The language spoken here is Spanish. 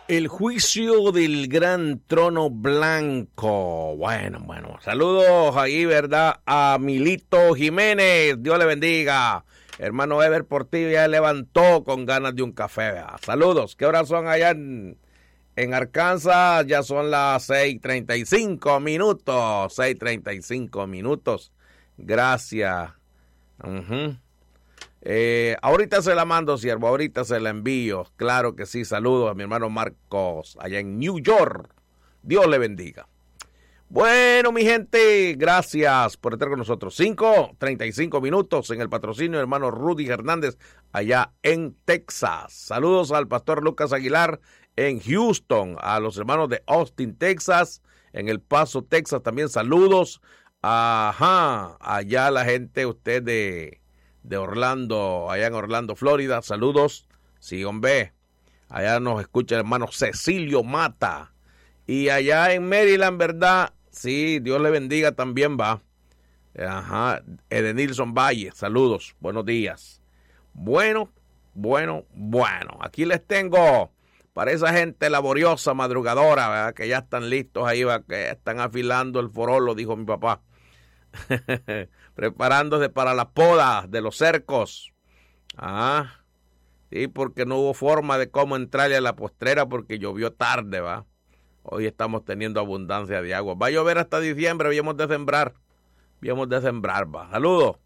El juicio del gran trono blanco. Bueno, saludos ahí, ¿verdad? A Milito Jiménez, Dios le bendiga. Hermano Ever Portillo ya levantó con ganas de un café, ¿verdad? Saludos, ¿qué horas son allá en Arkansas? Ya son las 6:35 minutos, 6:35 minutos. Gracias. Ahorita se la mando, siervo, ahorita se la envío. Claro que sí, saludos a mi hermano Marcos, allá en New York. Dios le bendiga. Bueno, mi gente, gracias por estar con nosotros. 5:35 minutos en el patrocinio del hermano Rudy Hernández, allá en Texas. Saludos al pastor Lucas Aguilar en Houston, a los hermanos de Austin, Texas, en El Paso, Texas, también saludos. Allá la gente, usted de Orlando, allá en Orlando, Florida, saludos. Sí, hombre, allá nos escucha el hermano Cecilio Mata. Y allá en Maryland, ¿verdad? Sí, Dios le bendiga también, va. Edenilson Valle, saludos, buenos días. Bueno, aquí les tengo para esa gente laboriosa, madrugadora, ¿verdad? Que ya están listos ahí, ¿va? Que están afilando el forolo, dijo mi papá. Preparándose para la poda de los cercos. Sí, porque no hubo forma de cómo entrarle a la postrera porque llovió tarde, va. Hoy estamos teniendo abundancia de agua. Va a llover hasta diciembre, habíamos de sembrar, va. Saludos.